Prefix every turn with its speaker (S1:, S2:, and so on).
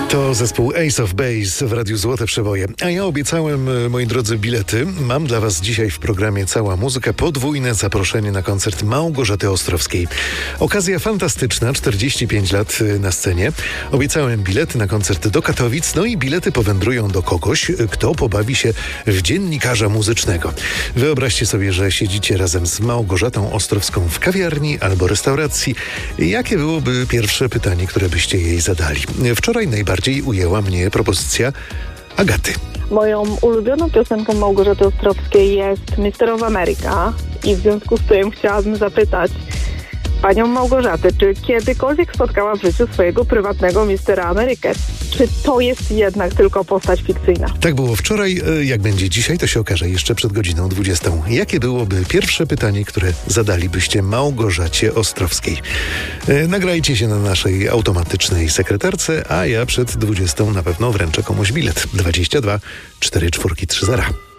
S1: To zespół Ace of Base w Radiu Złote Przeboje. A ja obiecałem, moi drodzy, bilety. Mam dla was dzisiaj w programie Cała Muzyka podwójne zaproszenie na koncert Małgorzaty Ostrowskiej. Okazja fantastyczna, 45 lat na scenie. Obiecałem bilety na koncert do Katowic, no i bilety powędrują do kogoś, kto pobawi się w dziennikarza muzycznego. Wyobraźcie sobie, że siedzicie razem z Małgorzatą Ostrowską w kawiarni albo restauracji. Jakie byłoby pierwsze pytanie, które byście jej zadali? Wczoraj najbardziej ujęła mnie propozycja Agaty.
S2: Moją ulubioną piosenką Małgorzaty Ostrowskiej jest Mr. of America i w związku z tym chciałabym zapytać panią Małgorzatę, czy kiedykolwiek spotkała w życiu swojego prywatnego Mistera Amerykę? Czy to jest jednak tylko postać fikcyjna?
S1: Tak było wczoraj. Jak będzie dzisiaj, to się okaże jeszcze przed godziną 20. Jakie byłoby pierwsze pytanie, które zadalibyście Małgorzacie Ostrowskiej? Nagrajcie się na naszej automatycznej sekretarce, a ja przed 20 na pewno wręczę komuś bilet. 22 44 30.